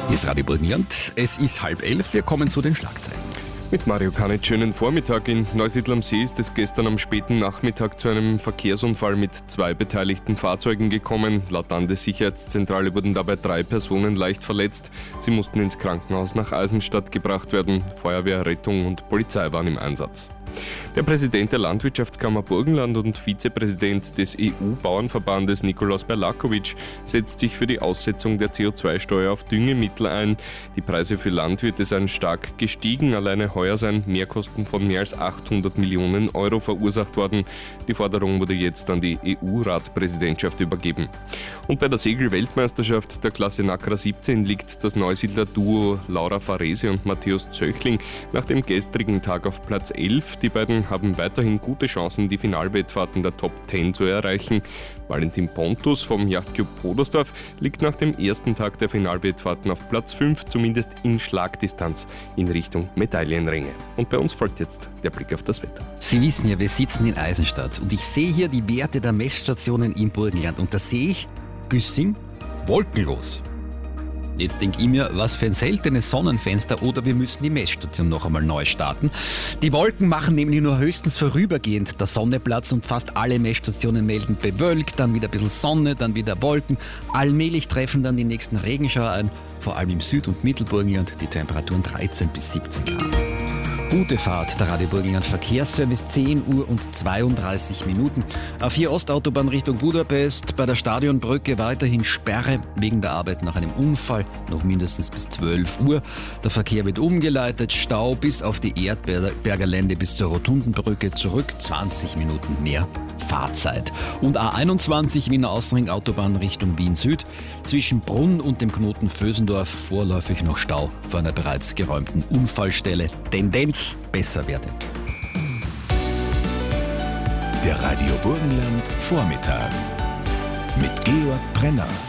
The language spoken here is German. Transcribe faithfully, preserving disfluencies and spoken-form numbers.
Hier ist Radio Burgenland. Es ist halb elf. Wir kommen zu den Schlagzeilen. Mit Mario Kanitsch, schönen Vormittag. In Neusiedl am See ist es gestern am späten Nachmittag zu einem Verkehrsunfall mit zwei beteiligten Fahrzeugen gekommen. Laut Landessicherheitszentrale wurden dabei drei Personen leicht verletzt. Sie mussten ins Krankenhaus nach Eisenstadt gebracht werden. Feuerwehr, Rettung und Polizei waren im Einsatz. Der Präsident der Landwirtschaftskammer Burgenland und Vizepräsident des E U-Bauernverbandes Nikolaus Berlakovic setzt sich für die Aussetzung der C O zwei Steuer auf Düngemittel ein. Die Preise für Landwirte seien stark gestiegen. Alleine heuer seien Mehrkosten von mehr als achthundert Millionen Euro verursacht worden. Die Forderung wurde jetzt an die E U-Ratspräsidentschaft übergeben. Und bei der Segel-Weltmeisterschaft der Klasse Nacra siebzehn liegt das Neusiedler Duo Laura Farese und Matthäus Zöchling nach dem gestrigen Tag auf Platz elf. Die beiden haben weiterhin gute Chancen, die Finalwettfahrten der Top zehn zu erreichen. Valentin Pontus vom Yachtclub Podersdorf liegt nach dem ersten Tag der Finalwettfahrten auf Platz fünf, zumindest in Schlagdistanz in Richtung Medaillenränge. Und bei uns folgt jetzt der Blick auf das Wetter. Sie wissen ja, wir sitzen in Eisenstadt und ich sehe hier die Werte der Messstationen im Burgenland und da sehe ich Güssing wolkenlos. Jetzt denke ich mir, was für ein seltenes Sonnenfenster oder wir müssen die Messstation noch einmal neu starten. Die Wolken machen nämlich nur höchstens vorübergehend der Sonne Platz und fast alle Messstationen melden bewölkt, dann wieder ein bisschen Sonne, dann wieder Wolken. Allmählich treffen dann die nächsten Regenschauer ein, vor allem im Süd- und Mittelburgenland, die Temperaturen dreizehn bis siebzehn Grad. Gute Fahrt, der Radio Burgenland Verkehrsservice, zehn Uhr und zweiunddreißig Minuten. A vier Ostautobahn Richtung Budapest, bei der Stadionbrücke weiterhin Sperre wegen der Arbeit nach einem Unfall, noch mindestens bis zwölf Uhr. Der Verkehr wird umgeleitet, Stau bis auf die Erdberger Lände bis zur Rotundenbrücke, zurück zwanzig Minuten mehr Fahrzeit. Und A einundzwanzig Wiener Außenring Autobahn Richtung Wien Süd, zwischen Brunn und dem Knoten Vösendorf vorläufig noch Stau vor einer bereits geräumten Unfallstelle. Tendenz besser werden. Der Radio Burgenland Vormittag mit Georg Brenner.